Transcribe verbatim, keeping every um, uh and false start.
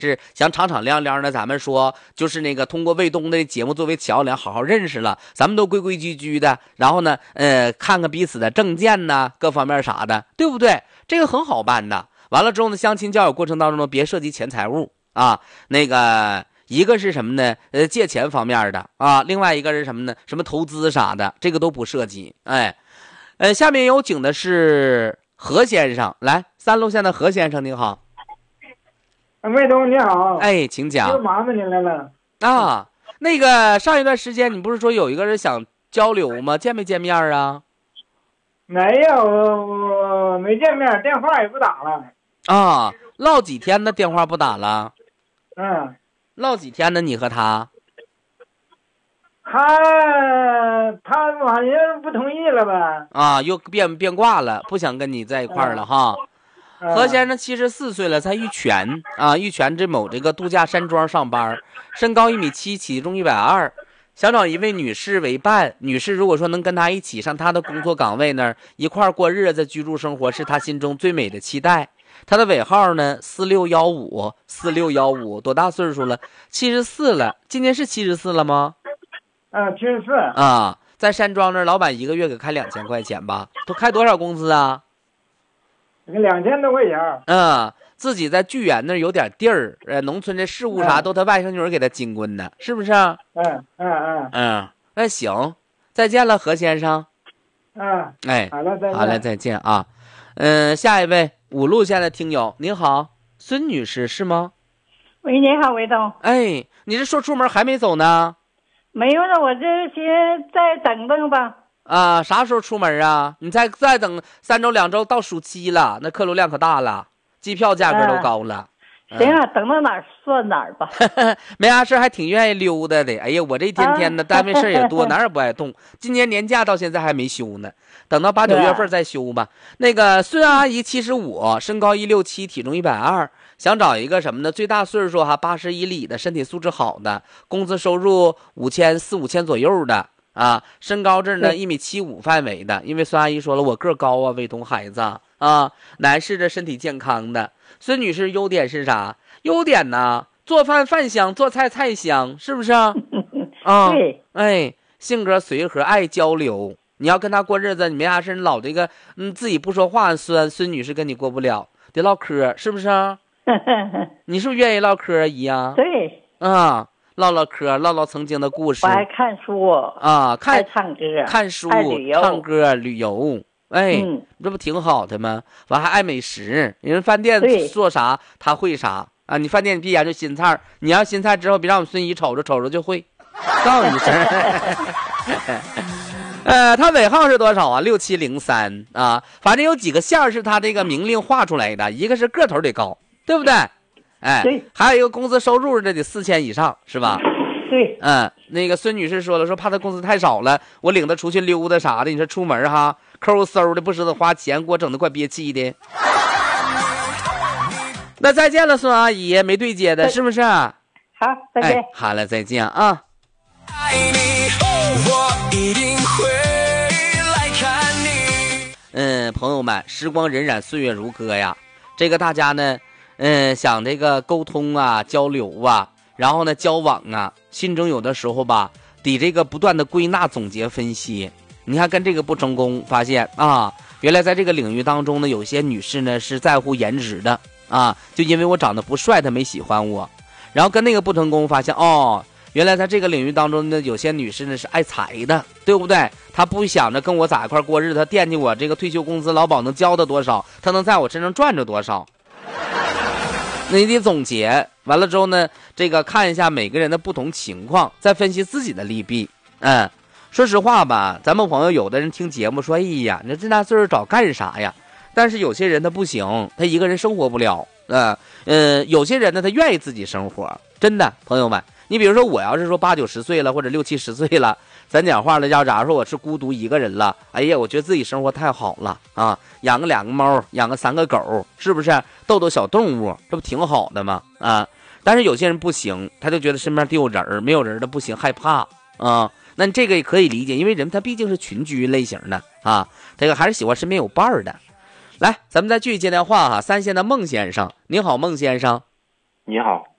是想敞敞亮亮的，咱们说就是那个通过卫东的节目作为桥梁，好好认识了，咱们都规规矩矩的，然后呢，呃，看看彼此的证件呐，各方面啥的，对不对？这个很好办的。完了之后呢，相亲交友过程当中呢，别涉及钱财物啊。那个一个是什么呢？呃，借钱方面的啊，另外一个是什么呢？什么投资啥的，这个都不涉及。哎，呃，下面有请的是何先生，来，三路线的何先生，您好。 魏东你好， 哎，请讲。 又麻烦您来了啊。那个上一段时间你不是说有一个人想交流吗？见没见面啊？ 没有，我没见面，电话也不打了。 啊，唠几天的电话不打了？ 嗯， 唠几天呢？你和他？ 他他好像不同意了吧？ 啊，又变变卦了，不想跟你在一块儿了、嗯、哈。何先生七十四岁了，在玉泉啊，玉泉这某这个度假山庄上班，身高一米七，体重一百二，想找一位女士为伴。女士如果说能跟他一起上他的工作岗位那儿一块儿过日子、居住生活，是他心中最美的期待。他的尾号呢四六一五，四六一五，多大岁数了？七十四了，今年是七十四了吗？ 啊，七十四啊，在山庄那儿，老板一个月给开两千块钱吧？都开多少工资啊？ 两千多块钱。 嗯，自己在巨源那儿有点地儿，呃，农村的事务啥、嗯、都他外甥女儿给他经过呢，是不是？嗯嗯嗯嗯，那行，再见了，何先生。 嗯， 哎， 好了，再见。 好了，再见啊。嗯，下一位五路线的听友，您好，孙女士是吗？ 喂，你好，韦东。 哎，你是说出门还没走呢？ 没有了，我这先再等等吧。 啊，啥时候出门啊？你再再等三周两周，到暑期了，那客流量可大了，机票价格都高了。 嗯、行啊，等到哪儿算哪儿吧。 没啥事，还挺愿意溜达的。哎呀，我这一天天的、啊、单位事也多，哪儿也不爱动。今年年假到现在还没休呢，等到八九月份再休吧。那个孙阿姨七十五，身高一六七，体重一百二，想找一个什么呢？最大岁数哈八十以里的，身体素质好的，工资收入五千四五千左右的。啊，身高这呢一米七五范围的，因为孙阿姨说了，我个高啊，卫东孩子啊，男士的身体健康的。孙女士优点是啥？优点呢，做饭饭香，做菜菜香，是不是啊？啊， 对， 哎，性格随和，爱交流。你要跟他过日子，你没啥事，你老这个嗯自己不说话，孙孙女士跟你过不了，得唠嗑，是不是？你是不是愿意唠嗑姨呀？ 对， 啊。唠唠嗑，唠唠曾经的故事。 我还看书啊，看爱唱歌， 看书， 旅唱歌，旅游。哎，嗯、这不挺好的吗？完还爱美食，人饭店做啥他会啥啊？你饭店你别研究新菜，你要新菜之后别让我们孙姨瞅着瞅着就会，告诉你声。呃，他尾号是多少啊？六七零三啊，反正有几个线是他这个明令画出来的，一个是个头得高，对不对？哎，还有一个工资收入这得四千以上，是吧？ 对， 嗯，那个孙女士说了，说怕她工资太少了，我领她出去溜达啥的，你说出门哈，抠搜的不舍得花钱，给我整的怪憋气的。那再见了，孙阿姨，没对接的，是不是？好， 再见。 哎、好了，再见啊。爱你，我一定会来看你。嗯，朋友们，时光荏苒，岁月如歌呀，这个大家呢。嗯，想这个沟通啊，交流啊，然后呢，交往啊，心中有的时候吧，得这个不断的归纳、总结、分析。你看，跟这个不成功，发现啊，原来在这个领域当中呢，有些女士呢是在乎颜值的啊，就因为我长得不帅，她没喜欢我。然后跟那个不成功，发现哦，原来在这个领域当中呢，有些女士呢是爱财的，对不对？她不想着跟我咋一块过日子，她惦记我这个退休工资劳保能交的多少，她能在我身上赚着多少。那你得总结完了之后呢，这个看一下每个人的不同情况，再分析自己的利弊。嗯，说实话吧，咱们朋友有的人听节目说，哎呀，你这大岁数找干啥呀？但是有些人他不行，他一个人生活不了。呃呃，有些人呢，他愿意自己生活，真的，朋友们，你比如说我要是说八九十岁了，或者六七十岁了，咱讲话了，要假如说我是孤独一个人了，哎呀，我觉得自己生活太好了啊，养个两个猫，养个三个狗，是不是逗逗小动物，这不挺好的吗？啊，但是有些人不行，他就觉得身边得有人，没有人的不行，害怕啊。那这个也可以理解，因为人他毕竟是群居类型的啊，这个还是喜欢身边有伴儿的。来，咱们再继续接电话哈，三线的孟先生，您好，孟先生。 你好。